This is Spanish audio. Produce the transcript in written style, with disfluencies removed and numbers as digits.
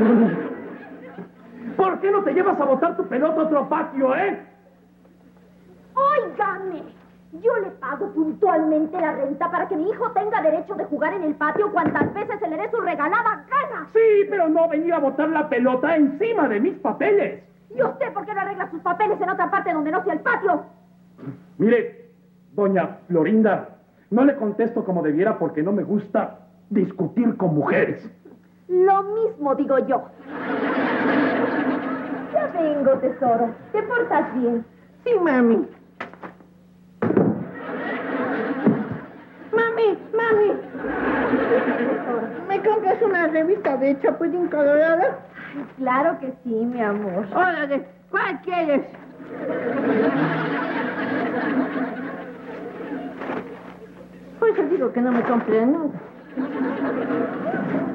¿Por qué no te llevas a botar tu pelota a otro patio, eh? ¡Óigame! Yo le pago puntualmente la renta para que mi hijo tenga derecho de jugar en el patio cuantas veces se le dé su regalada gana. Sí, pero no venir a botar la pelota encima de mis papeles. ¿Y usted por qué no arregla sus papeles en otra parte donde no sea el patio? Mire, doña Florinda, no le contesto como debiera porque no me gusta discutir con mujeres. Lo mismo digo yo. Ya vengo, tesoro. ¿Te portas bien? Sí, mami. Mami. ¿Me compras una revista de Chapulín Colorado? Ay, claro que sí, mi amor. Órale, ¿cuál quieres? Por eso digo que no me compré nada.